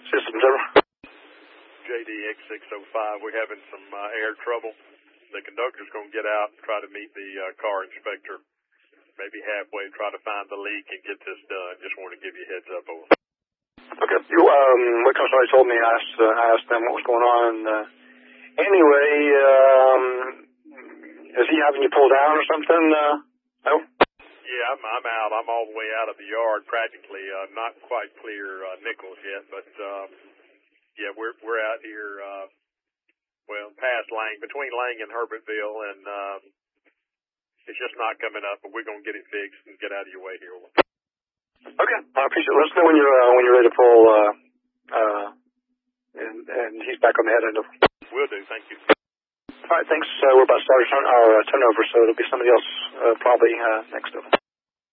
Systems, over. JDX 605, we're having some air trouble. The conductor's going to get out and try to meet the car inspector, maybe halfway, try to find the leak and get this done. Just want to give you a heads up, over. Okay. You, what somebody told me, I asked them what was going on. Anyway, is he having you pull down or something? No? Yeah, I'm out. I'm all the way out of the yard practically. Not quite clear Nichols yet, but yeah, we're out here, past Lang, between Lang and Herbertville, and it's just not coming up, but we're going to get it fixed and get out of your way here. Okay, I appreciate it. Let us know when you're ready to pull, and he's back on the head end. Will do, thank you. All right, thanks. We're about to start our turnover, so it'll be somebody else probably next over.